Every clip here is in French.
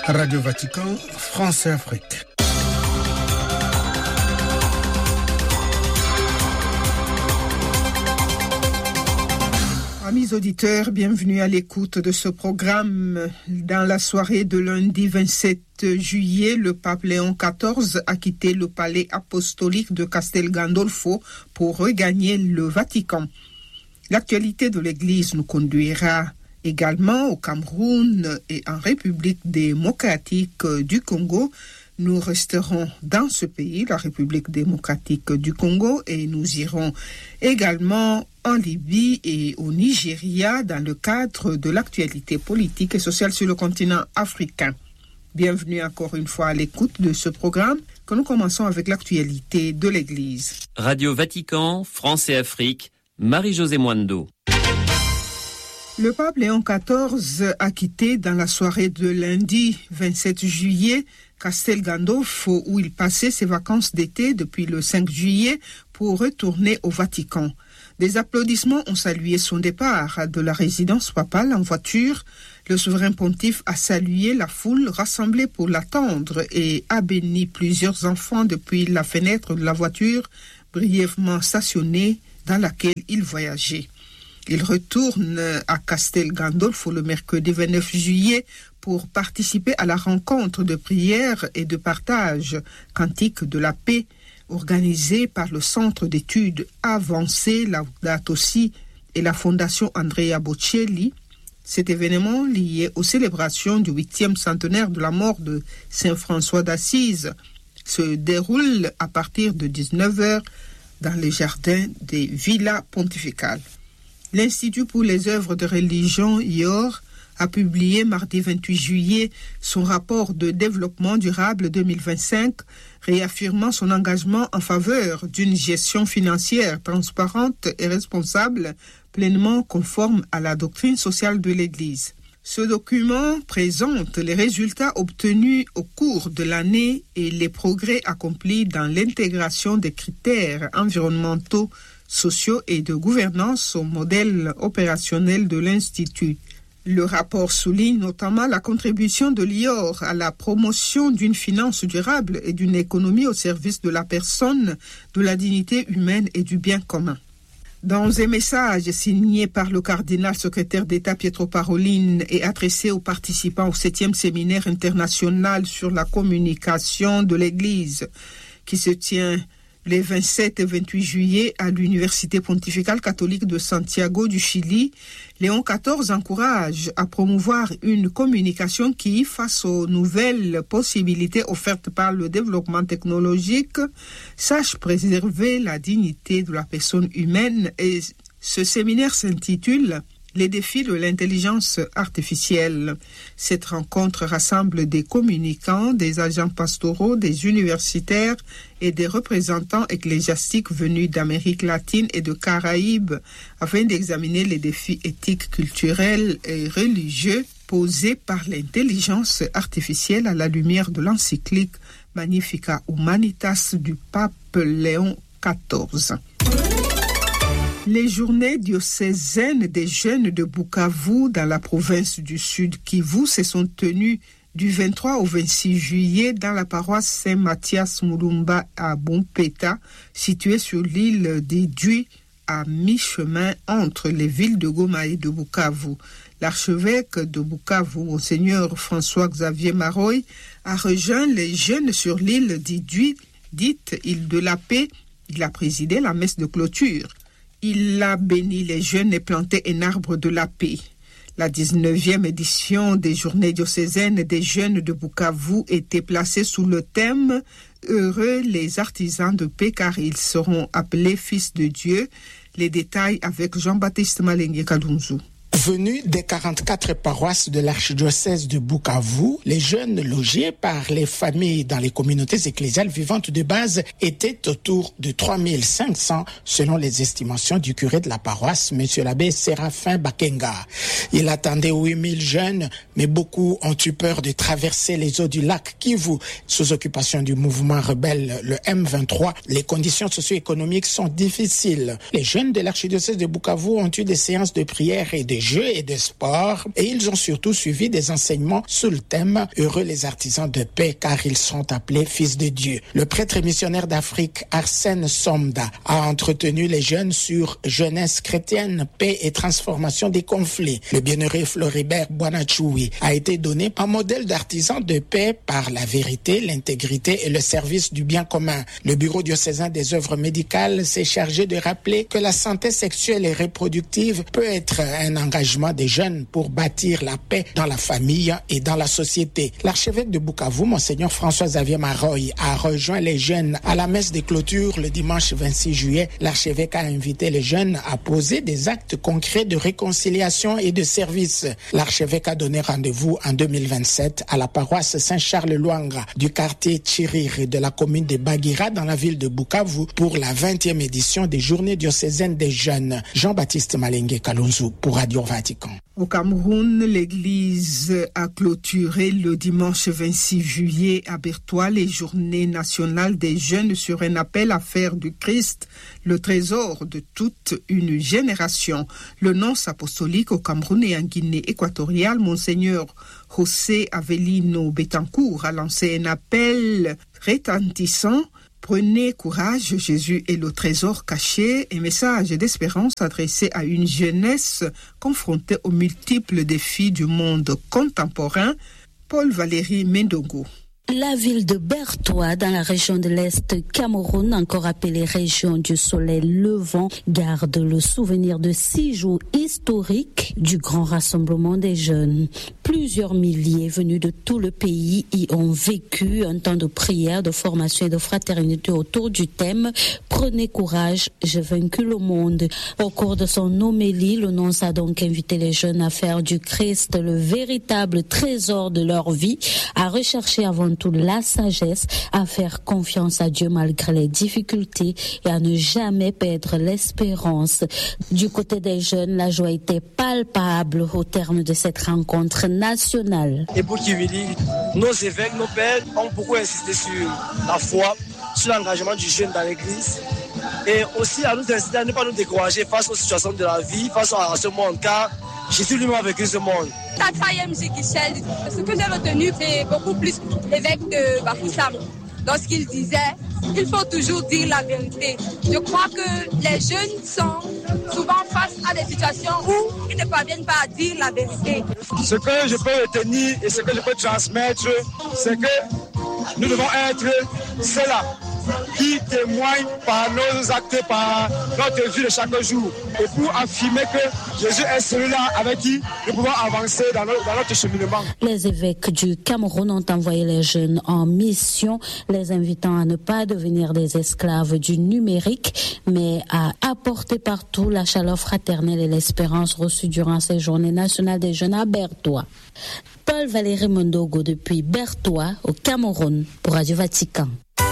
Radio Vatican, France et Afrique. Amis auditeurs, bienvenue à l'écoute de ce programme. Dans la soirée de lundi 27 juillet, le pape Léon XIV a quitté le palais apostolique de Castel Gandolfo pour regagner le Vatican. L'actualité de l'Église nous conduira également au Cameroun et en République démocratique du Congo. Nous resterons dans ce pays, la République démocratique du Congo, et nous irons également en Libye et au Nigeria dans le cadre de l'actualité politique et sociale sur le continent africain. Bienvenue encore une fois à l'écoute de ce programme que nous commençons avec l'actualité de l'Église. Radio Vatican, France et Afrique, Marie-Josée Mwando. Le pape Léon XIV a quitté dans la soirée de lundi 27 juillet Castel Gandolfo où il passait ses vacances d'été depuis le 5 juillet pour retourner au Vatican. Des applaudissements ont salué son départ de la résidence papale en voiture. Le souverain pontife a salué la foule rassemblée pour l'attendre et a béni plusieurs enfants depuis la fenêtre de la voiture brièvement stationnée dans laquelle il voyageait. Il retourne à Castel Gandolfo le mercredi 29 juillet pour participer à la rencontre de prière et de partage cantique de la paix organisée par le Centre d'études avancées Laudato Si et la Fondation Andrea Bocelli. Cet événement lié aux célébrations du 8e centenaire de la mort de Saint François d'Assise se déroule à partir de 19h dans les jardins des villas pontificales. L'Institut pour les œuvres de religion, IOR, a publié mardi 28 juillet son rapport de développement durable 2025, réaffirmant son engagement en faveur d'une gestion financière transparente et responsable, pleinement conforme à la doctrine sociale de l'Église. Ce document présente les résultats obtenus au cours de l'année et les progrès accomplis dans l'intégration des critères environnementaux, sociaux et de gouvernance au modèle opérationnel de l'Institut. Le rapport souligne notamment la contribution de l'IOR à la promotion d'une finance durable et d'une économie au service de la personne, de la dignité humaine et du bien commun. Dans un message signé par le cardinal secrétaire d'État Pietro Parolin et adressé aux participants au 7e séminaire international sur la communication de l'Église, qui se tient les 27 et 28 juillet à l'Université pontificale catholique de Santiago du Chili, Léon XIV encourage à promouvoir une communication qui, face aux nouvelles possibilités offertes par le développement technologique, sache préserver la dignité de la personne humaine. Et ce séminaire s'intitule Les défis de l'intelligence artificielle. Cette rencontre rassemble des communicants, des agents pastoraux, des universitaires et des représentants ecclésiastiques venus d'Amérique latine et de Caraïbes afin d'examiner les défis éthiques, culturels et religieux posés par l'intelligence artificielle à la lumière de l'encyclique Magnificat Humanitas du pape Léon XIV. Les journées diocésaines des jeunes de Bukavu dans la province du Sud Kivu se sont tenues du 23 au 26 juillet dans la paroisse Saint-Mathias Mulumba à Bompeta, située sur l'île d'Idjui, à mi-chemin entre les villes de Goma et de Bukavu. L'archevêque de Bukavu, Monseigneur François-Xavier Maroy, a rejoint les jeunes sur l'île d'Idjui, dite île de la paix. Il a présidé la messe de clôture. Il a béni les jeunes et planté un arbre de la paix. La 19e édition des Journées diocésaines des jeunes de Bukavu était placée sous le thème « Heureux les artisans de paix car ils seront appelés fils de Dieu ». Les détails avec Jean-Baptiste Malengue Kalunzu. Venus des 44 paroisses de l'archidiocèse de Bukavu, les jeunes logés par les familles dans les communautés ecclésiales vivantes de base étaient autour de 3500 selon les estimations du curé de la paroisse, M. l'abbé Séraphin Bakenga. Il attendait 8000 jeunes, mais beaucoup ont eu peur de traverser les eaux du lac Kivu. Sous occupation du mouvement rebelle, le M23, les conditions socio-économiques sont difficiles. Les jeunes de l'archidiocèse de Bukavu ont eu des séances de prière et des jeux et de sport. Et ils ont surtout suivi des enseignements sous le thème « Heureux les artisans de paix car ils sont appelés fils de Dieu ». Le prêtre et missionnaire d'Afrique Arsène Somda a entretenu les jeunes sur jeunesse chrétienne, paix et transformation des conflits. Le bienheureux Floribert Boanachoui a été donné un modèle d'artisan de paix par la vérité, l'intégrité et le service du bien commun. Le bureau diocésain des œuvres médicales s'est chargé de rappeler que la santé sexuelle et reproductive peut être un engagement des jeunes pour bâtir la paix dans la famille et dans la société. L'archevêque de Bukavu, Monseigneur François-Xavier Maroy, a rejoint les jeunes à la messe de clôture le dimanche 26 juillet. L'archevêque a invité les jeunes à poser des actes concrets de réconciliation et de service. L'archevêque a donné rendez-vous en 2027 à la paroisse Saint-Charles-Luanga du quartier Chiriri de la commune de Bagira dans la ville de Bukavu pour la 20e édition des Journées diocésaines des jeunes. Jean-Baptiste Malengue Kalonzo pour Radio Vatican. Au Cameroun, l'Église a clôturé le dimanche 26 juillet à Bertois les Journées nationales des jeunes sur un appel à faire du Christ le trésor de toute une génération. Le nonce apostolique au Cameroun et en Guinée équatoriale, Monseigneur José Avelino Betancourt, a lancé un appel retentissant. Prenez courage, Jésus est le trésor caché, un message d'espérance adressé à une jeunesse confrontée aux multiples défis du monde contemporain. Paul Valéry Mendongo. La ville de Bertois, dans la région de l'Est Cameroun, encore appelée région du soleil levant, garde le souvenir de 6 jours historiques du grand rassemblement des jeunes. Plusieurs milliers venus de tout le pays y ont vécu un temps de prière, de formation et de fraternité autour du thème « Prenez courage, j'ai vaincu le monde ». Au cours de son homélie, le nonce a donc invité les jeunes à faire du Christ le véritable trésor de leur vie, à rechercher avant tout la sagesse, à faire confiance à Dieu malgré les difficultés et à ne jamais perdre l'espérance. Du côté des jeunes, la joie était palpable au terme de cette rencontre nationale. Et pour Kivili, nos évêques, nos pères ont beaucoup insisté sur la foi, sur l'engagement du jeune dans l'église et aussi à nous inciter à ne pas nous décourager face aux situations de la vie, face à ce monde, car Jésus lui-même a vécu ce monde. Ce que j'ai retenu, c'est beaucoup plus l'évêque de Bafoussam. Lorsqu'il disait, il faut toujours dire la vérité. Je crois que les jeunes sont souvent face à des situations où ils ne parviennent pas à dire la vérité. Ce que je peux retenir et ce que je peux transmettre, c'est que nous devons être ceux-là qui témoignent par nos actes, par notre vie de chaque jour. Et pour affirmer que Jésus est celui-là avec qui nous pouvons avancer dans notre cheminement. Les évêques du Cameroun ont envoyé les jeunes en mission, les invitant à ne pas devenir des esclaves du numérique, mais à apporter partout la chaleur fraternelle et l'espérance reçue durant ces journées nationales des jeunes à Bertois. Paul Valéry Mondogo depuis Bertois, au Cameroun, pour Radio Vatican.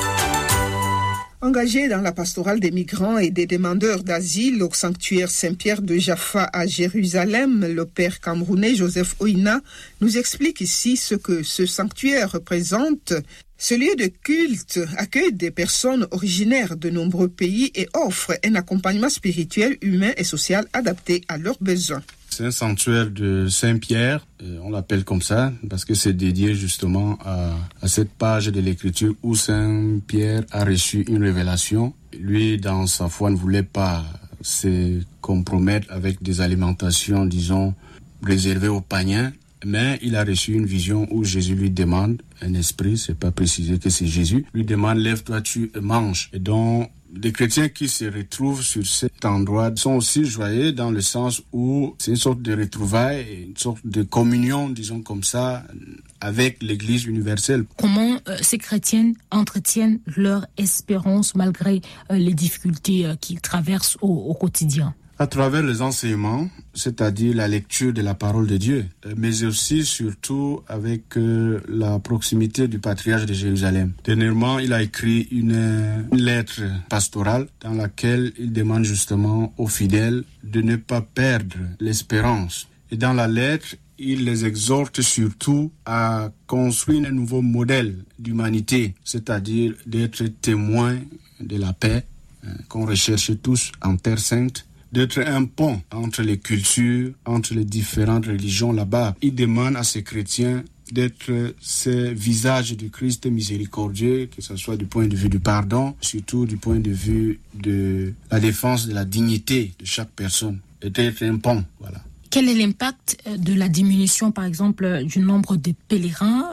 Engagé dans la pastorale des migrants et des demandeurs d'asile au sanctuaire Saint-Pierre de Jaffa à Jérusalem, le père camerounais Joseph Oina nous explique ici ce que ce sanctuaire représente. Ce lieu de culte accueille des personnes originaires de nombreux pays et offre un accompagnement spirituel, humain et social adapté à leurs besoins. C'est un sanctuaire de Saint-Pierre, on l'appelle comme ça, parce que c'est dédié justement à cette page de l'écriture où Saint-Pierre a reçu une révélation. Lui, dans sa foi, ne voulait pas se compromettre avec des alimentations, disons, réservées aux païens, mais il a reçu une vision où Jésus lui demande, un esprit, c'est pas précisé que c'est Jésus, lui demande, lève-toi, tu manges. Et donc, les chrétiens qui se retrouvent sur cet endroit sont aussi joyeux dans le sens où c'est une sorte de retrouvaille, une sorte de communion, disons comme ça, avec l'Église universelle. Comment ces chrétiens entretiennent leur espérance malgré les difficultés qu'ils traversent au quotidien? À travers les enseignements, c'est-à-dire la lecture de la parole de Dieu, mais aussi surtout avec la proximité du patriarche de Jérusalem. Dernièrement, il a écrit une lettre pastorale dans laquelle il demande justement aux fidèles de ne pas perdre l'espérance. Et dans la lettre, il les exhorte surtout à construire un nouveau modèle d'humanité, c'est-à-dire d'être témoins de la paix qu'on recherche tous en Terre Sainte, d'être un pont entre les cultures, entre les différentes religions là-bas. Il demande à ces chrétiens d'être ces visages du Christ miséricordieux, que ce soit du point de vue du pardon, surtout du point de vue de la défense de la dignité de chaque personne, et d'être un pont, voilà. Quel est l'impact de la diminution, par exemple, du nombre de pèlerins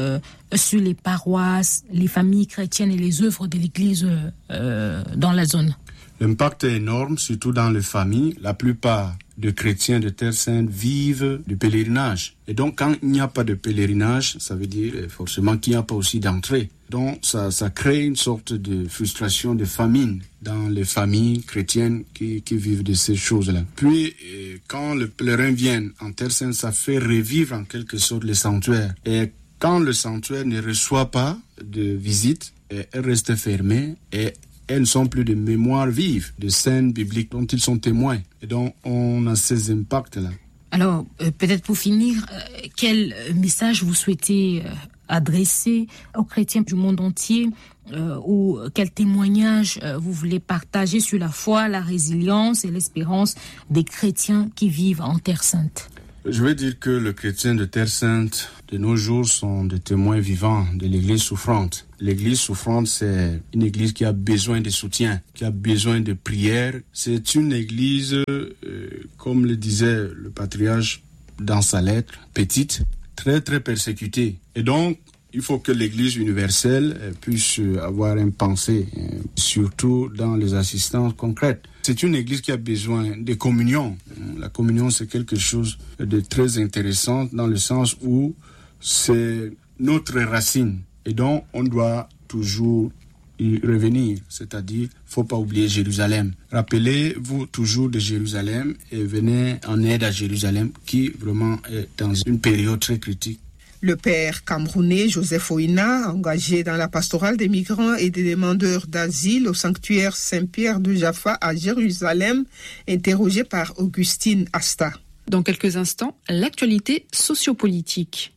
sur les paroisses, les familles chrétiennes et les œuvres de l'Église dans la zone? L'impact est énorme, surtout dans les familles. La plupart des chrétiens de Terre Sainte vivent du pèlerinage. Et donc, quand il n'y a pas de pèlerinage, ça veut dire forcément qu'il n'y a pas aussi d'entrée. Donc, ça crée une sorte de frustration, de famine dans les familles chrétiennes qui vivent de ces choses-là. Puis, quand le pèlerin vient en Terre Sainte, ça fait revivre en quelque sorte le sanctuaire. Et quand le sanctuaire ne reçoit pas de visite, elle reste fermée et elles ne sont plus de mémoire vive, de scènes bibliques dont ils sont témoins. Et donc, on a ces impacts-là. Alors, peut-être pour finir, quel message vous souhaitez adresser aux chrétiens du monde entier ou quel témoignage vous voulez partager sur la foi, la résilience et l'espérance des chrétiens qui vivent en Terre Sainte? Je veux dire que les chrétiens de Terre Sainte, de nos jours, sont des témoins vivants de l'Église souffrante. L'Église souffrante, c'est une Église qui a besoin de soutien, qui a besoin de prière. C'est une Église, comme le disait le patriarche dans sa lettre, petite, très très persécutée. Et donc, il faut que l'Église universelle puisse avoir une pensée, surtout dans les assistances concrètes. C'est une Église qui a besoin de communion. La communion, c'est quelque chose de très intéressant dans le sens où c'est notre racine. Et donc, on doit toujours y revenir. C'est-à-dire, il ne faut pas oublier Jérusalem. Rappelez-vous toujours de Jérusalem et venez en aide à Jérusalem qui vraiment est dans une période très critique. Le père camerounais Joseph Oina, engagé dans la pastorale des migrants et des demandeurs d'asile au sanctuaire Saint-Pierre de Jaffa à Jérusalem, interrogé par Augustine Asta. Dans quelques instants, l'actualité sociopolitique.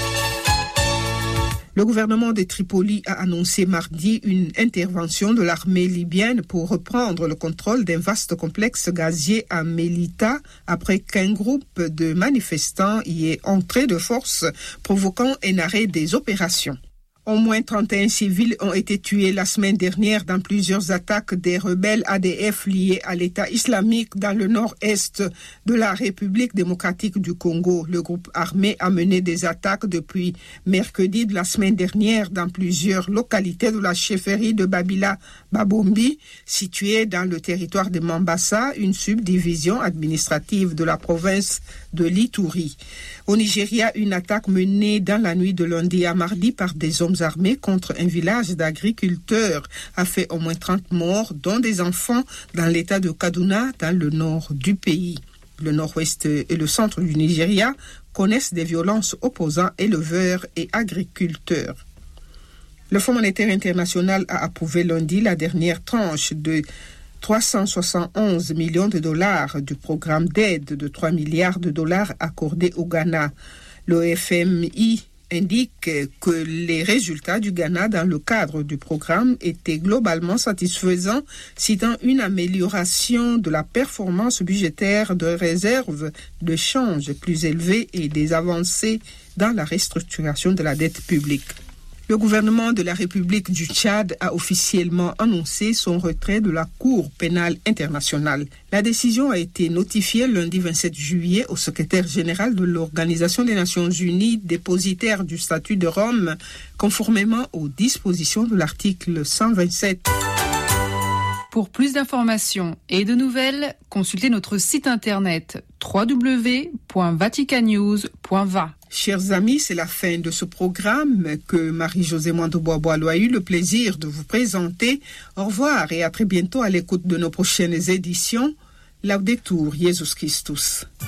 Le gouvernement de Tripoli a annoncé mardi une intervention de l'armée libyenne pour reprendre le contrôle d'un vaste complexe gazier à Melita après qu'un groupe de manifestants y est entré de force, provoquant un arrêt des opérations. Au moins 31 civils ont été tués la semaine dernière dans plusieurs attaques des rebelles ADF liés à l'État islamique dans le nord-est de la République démocratique du Congo. Le groupe armé a mené des attaques depuis mercredi de la semaine dernière dans plusieurs localités de la chefferie de Babila Babombi, située dans le territoire de Mambasa, une subdivision administrative de la province de l'Ituri. Au Nigeria, une attaque menée dans la nuit de lundi à mardi par des hommes armés contre un village d'agriculteurs a fait au moins 30 morts, dont des enfants, dans l'état de Kaduna, dans le nord du pays. Le nord-ouest et le centre du Nigeria connaissent des violences opposant éleveurs et agriculteurs. Le Fonds monétaire international a approuvé lundi la dernière tranche de 371 millions de dollars du programme d'aide de 3 milliards de dollars accordé au Ghana. Le FMI indique que les résultats du Ghana dans le cadre du programme étaient globalement satisfaisants, citant une amélioration de la performance budgétaire de réserves de change plus élevée et des avancées dans la restructuration de la dette publique. Le gouvernement de la République du Tchad a officiellement annoncé son retrait de la Cour pénale internationale. La décision a été notifiée lundi 27 juillet au secrétaire général de l'Organisation des Nations Unies, dépositaire du statut de Rome, conformément aux dispositions de l'article 127. Pour plus d'informations et de nouvelles, consultez notre site internet www.vaticannews.va. Chers amis, c'est la fin de ce programme que Marie-Josée Mwando-Boabo a eu le plaisir de vous présenter. Au revoir et à très bientôt à l'écoute de nos prochaines éditions. Laudetur Jesus Christus.